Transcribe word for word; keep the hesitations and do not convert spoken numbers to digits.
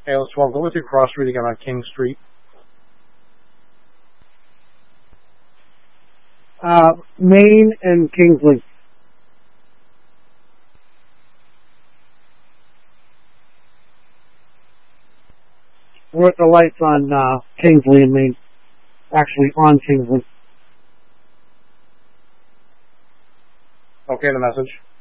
Okay, let's well, go with your cross street again on King Street. Uh, Main and Kingsley. We're at the lights on uh, Kingsley and Main. Actually, on Kingsley. Okay, the message.